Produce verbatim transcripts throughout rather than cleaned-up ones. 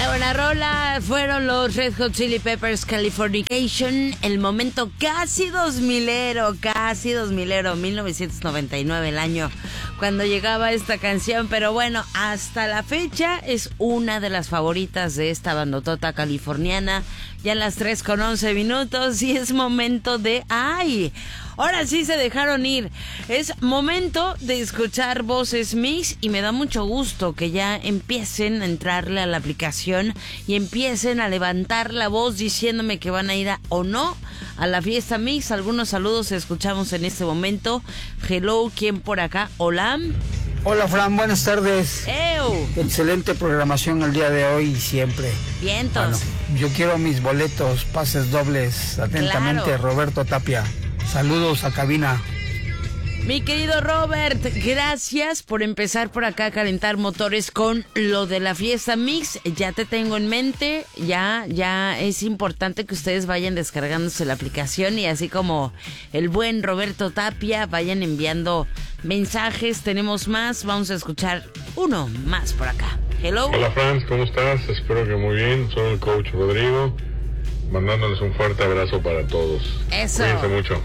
Qué buena rola. Fueron los Red Hot Chili Peppers, Californication. El momento casi dos milero, casi dos milero, mil novecientos noventa y nueve el año cuando llegaba esta canción. Pero bueno, hasta la fecha es una de las favoritas de esta bandotota californiana. Ya las tres con once minutos y es momento de... ¡Ay! Ahora sí se dejaron ir. Es momento de escuchar voces mix y me da mucho gusto que ya empiecen a entrarle a la aplicación y empiecen a levantar la voz diciéndome que van a ir a, o no a la fiesta mix. Algunos saludos escuchamos en este momento. Hello, ¿quién por acá? Hola. Hola, Fran, buenas tardes. ¡Ew! Excelente programación el día de hoy y siempre. Vientos. Bueno, yo quiero mis boletos, pases dobles. Atentamente, Claro. Roberto Tapia. Saludos a cabina. Mi querido Robert, gracias por empezar por acá a calentar motores con lo de la fiesta mix. Ya te tengo en mente, ya, ya es importante que ustedes vayan descargándose la aplicación y así como el buen Roberto Tapia vayan enviando mensajes. Tenemos más, vamos a escuchar uno más por acá. Hello. Hola Franz, ¿cómo estás? Espero que muy bien. Soy el coach Rodrigo, mandándoles un fuerte abrazo para todos. Eso. Cuídense mucho.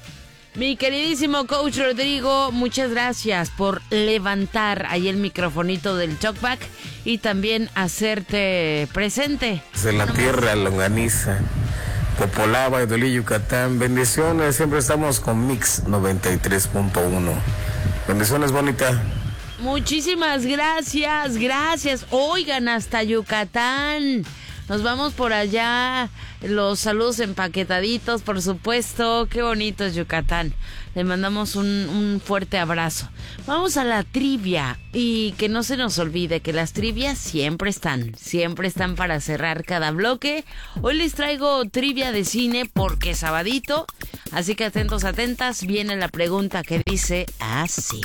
Mi queridísimo coach Rodrigo, muchas gracias por levantar ahí el microfonito del talkback y también hacerte presente. De la tierra, longaniza, Popolava, Idolí, Yucatán. Bendiciones, siempre estamos con Mix noventa y tres punto uno. Bendiciones, bonita. Muchísimas gracias, gracias. Oigan, hasta Yucatán. Nos vamos por allá. Los saludos empaquetaditos, por supuesto. Qué bonito es Yucatán. Le mandamos un, un fuerte abrazo. Vamos a la trivia. Y que no se nos olvide que las trivias siempre están. Siempre están para cerrar cada bloque. Hoy les traigo trivia de cine porque es sabadito. Así que atentos, atentas. Viene la pregunta que dice así.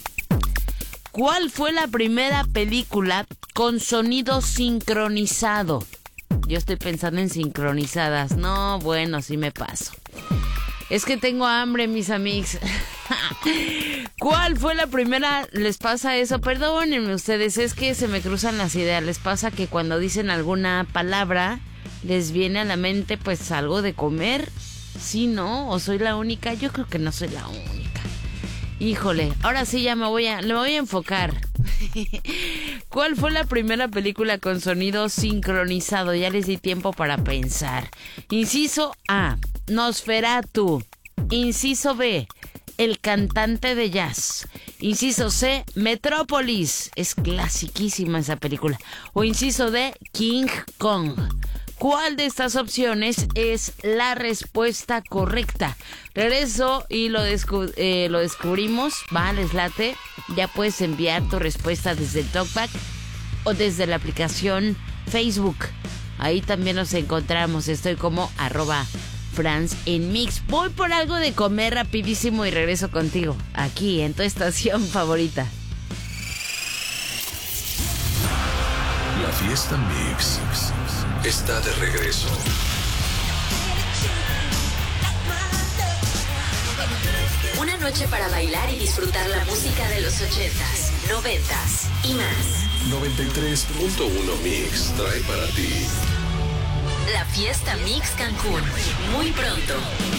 ¿Cuál fue la primera película con sonido sincronizado? Yo estoy pensando en sincronizadas. No, bueno, sí me paso. Es que tengo hambre, mis amigos. ¿Cuál fue la primera? ¿Les pasa eso? Perdónenme ustedes, es que se me cruzan las ideas. Les pasa que cuando dicen alguna palabra, les viene a la mente pues algo de comer. ¿Sí, no? ¿O soy la única? Yo creo que no soy la única. Híjole, ahora sí ya me voy a, me voy a enfocar. ¿Cuál fue la primera película con sonido sincronizado? Ya les di tiempo para pensar. Inciso A, Nosferatu. Inciso B, El cantante de jazz. Inciso C, Metrópolis. Es clasiquísima esa película. O inciso D, King Kong. ¿Cuál de estas opciones es la respuesta correcta? Regreso y lo, descu- eh, lo descubrimos. Va, les late. Ya puedes enviar tu respuesta desde el talkback o desde la aplicación Facebook. Ahí también nos encontramos. Estoy como arroba Franz en Mix. Voy por algo de comer rapidísimo y regreso contigo. Aquí en tu estación favorita. La fiesta Mix está de regreso. Una noche para bailar y disfrutar la música de los ochentas, noventas y más. noventa y tres punto uno Mix trae para ti La fiesta Mix Cancún, muy pronto.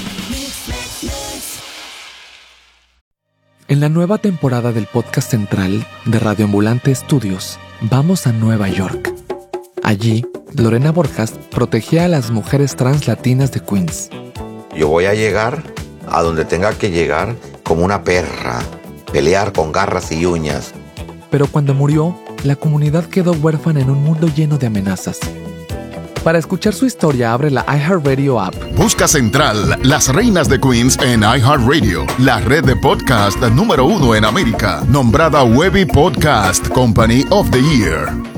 En la nueva temporada del podcast central de Radio Ambulante Estudios, vamos a Nueva York. Allí, Lorena Borjas protegía a las mujeres trans latinas de Queens. Yo voy a llegar a donde tenga que llegar como una perra, pelear con garras y uñas. Pero cuando murió, la comunidad quedó huérfana en un mundo lleno de amenazas. Para escuchar su historia, abre la iHeartRadio app. Busca Central, las reinas de Queens en iHeartRadio, la red de podcast número uno en América, nombrada Webby Podcast Company of the Year.